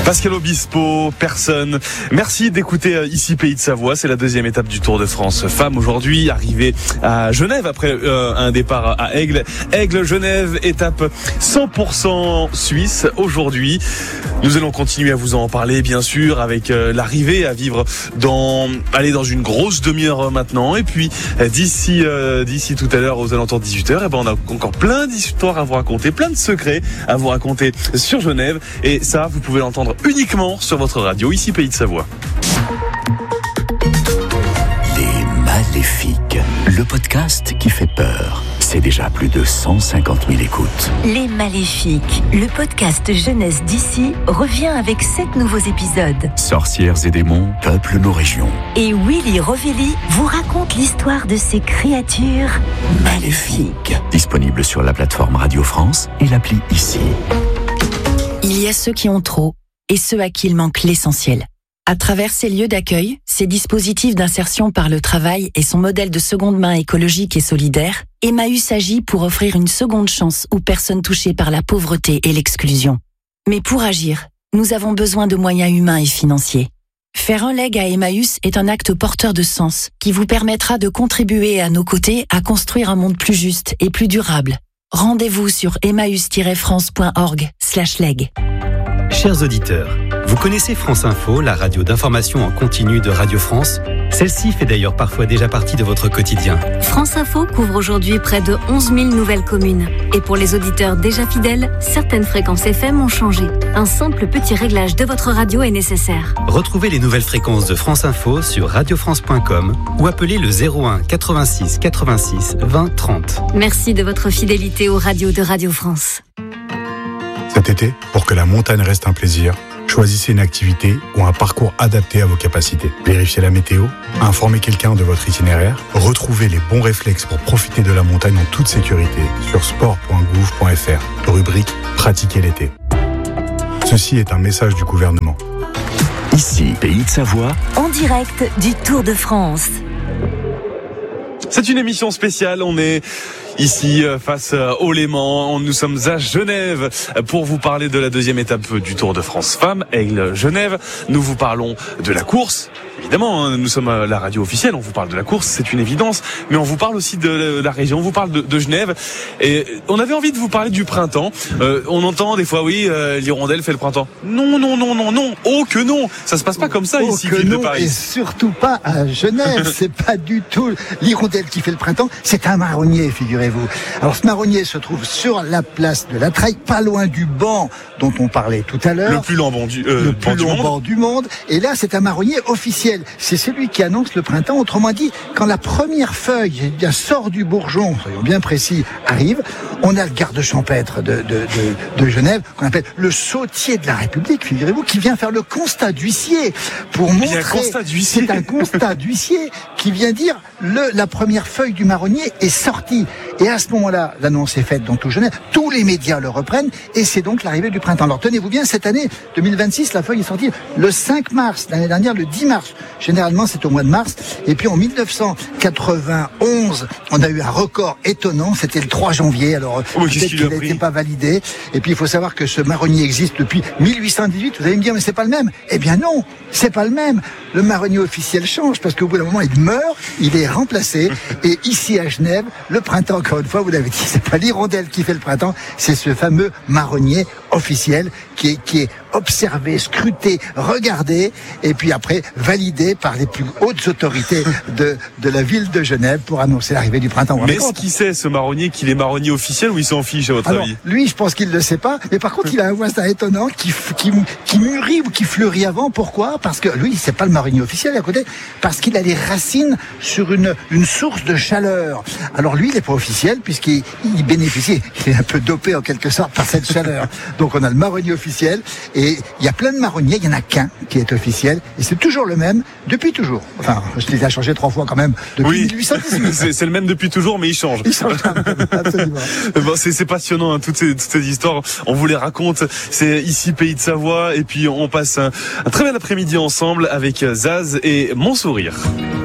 Pascal Obispo, personne. Merci d'écouter ici Pays de Savoie. C'est la deuxième étape du Tour de France Femmes aujourd'hui, arrivée à Genève après un départ à Aigle. Aigle-Genève, étape 100% suisse aujourd'hui. Nous allons continuer à vous en parler, bien sûr, avec l'arrivée à vivre dans une grosse demi-heure maintenant. Et puis, d'ici tout à l'heure, aux alentours de 18h, on a encore plein d'histoires à vous raconter, plein de secrets à vous raconter sur Genève. Et ça, vous pouvez l'entendre uniquement sur votre radio, ici Pays de Savoie. Les Maléfiques, le podcast qui fait peur. C'est déjà plus de 150 000 écoutes. Les Maléfiques, le podcast jeunesse d'ici, revient avec 7 nouveaux épisodes. Sorcières et démons peuplent nos régions. Et Willy Rovelli vous raconte l'histoire de ces créatures maléfiques. Disponible sur la plateforme Radio France et l'appli Ici. Il y a ceux qui ont trop et ceux à qui il manque l'essentiel. À travers ces lieux d'accueil, ces dispositifs d'insertion par le travail et son modèle de seconde main écologique et solidaire, Emmaüs agit pour offrir une seconde chance aux personnes touchées par la pauvreté et l'exclusion. Mais pour agir, nous avons besoin de moyens humains et financiers. Faire un leg à Emmaüs est un acte porteur de sens qui vous permettra de contribuer à nos côtés à construire un monde plus juste et plus durable. Rendez-vous sur emmaüs-france.org/leg. Chers auditeurs, vous connaissez France Info, la radio d'information en continu de Radio France? Celle-ci fait d'ailleurs parfois déjà partie de votre quotidien. France Info couvre aujourd'hui près de 11 000 nouvelles communes. Et pour les auditeurs déjà fidèles, certaines fréquences FM ont changé. Un simple petit réglage de votre radio est nécessaire. Retrouvez les nouvelles fréquences de France Info sur radiofrance.com ou appelez le 01 86 86 20 30. Merci de votre fidélité aux radios de Radio France. Cet été, pour que la montagne reste un plaisir, choisissez une activité ou un parcours adapté à vos capacités. Vérifiez la météo, informez quelqu'un de votre itinéraire, retrouvez les bons réflexes pour profiter de la montagne en toute sécurité sur sport.gouv.fr, rubrique Pratiquer l'été. Ceci est un message du gouvernement. Ici, Pays de Savoie, En direct du Tour de France. C'est une émission spéciale, on est ici face au Léman, nous sommes à Genève pour vous parler de la deuxième étape du Tour de France Femmes, Aigle-Genève. Nous vous parlons de la course, évidemment, nous sommes à la radio officielle, on vous parle de la course, c'est une évidence, mais on vous parle aussi de la région, on vous parle de Genève, et on avait envie de vous parler du printemps. On entend des fois, oui, l'hirondelle fait le printemps. Non, oh que non, ça se passe pas comme ça ici, ville de Paris. Et surtout pas à Genève, c'est pas du tout l'hirondelle qui fait le printemps, c'est un marronnier, figurez-vous. Alors ce marronnier se trouve sur la place de la Treille, pas loin du banc dont on parlait tout à l'heure. Le plus long banc du monde. Et là, c'est un marronnier officiel. C'est celui qui annonce le printemps. Autrement dit, quand la première feuille sort du bourgeon, soyons bien précis, arrive, on a le garde champêtre de Genève, qu'on appelle le sautier de la République, figurez-vous, qui vient faire le constat d'huissier pour montrer. C'est un constat d'huissier qui vient dire la première feuille du marronnier est sortie. Et à ce moment-là, l'annonce est faite dans tout Genève, tous les médias le reprennent, et c'est donc l'arrivée du printemps. Alors tenez-vous bien, cette année, 2026, la feuille est sortie le 5 mars, l'année dernière le 10 mars. Généralement, c'est au mois de mars. Et puis en 1991, on a eu un record étonnant, c'était le 3 janvier, alors peut-être qu'il n'était pas validé. Et puis il faut savoir que ce marronnier existe depuis 1818, vous allez me dire, mais c'est pas le même. Eh bien non, c'est pas le même. Le marronnier officiel change, parce qu'au bout d'un moment, il meurt, il est remplacé, et ici à Genève, le printemps, encore une fois, vous l'avez dit, c'est pas l'hirondelle qui fait le printemps, c'est ce fameux marronnier officiel qui est observé, scruté, regardé, et puis après validé par les plus hautes autorités de la ville de Genève pour annoncer l'arrivée du printemps. Mais est-ce qu'il sait, ce marronnier, qu'il est marronnier officiel ou il s'en fiche, à votre avis? Lui, je pense qu'il ne le sait pas, mais par contre, il a un voisin étonnant qui mûrit ou qui fleurit avant. Pourquoi? Parce que lui, c'est pas le marronnier officiel à côté, parce qu'il a les racines sur une source de chaleur. Alors lui, il n'est pas officiel puisqu'il bénéficie, il est un peu dopé en quelque sorte par cette chaleur. Donc on a le marronnier officiel, et il y a plein de marronniers, il n'y en a qu'un qui est officiel, et c'est toujours le même, depuis toujours. Enfin, je les ai changés 3 fois quand même, depuis 1818. C'est le même depuis toujours, mais il change. Il change, absolument. Bon, c'est passionnant, toutes ces histoires, on vous les raconte, c'est ici Pays de Savoie, et puis on passe un très bel après-midi ensemble avec Zaz et Mon Sourire.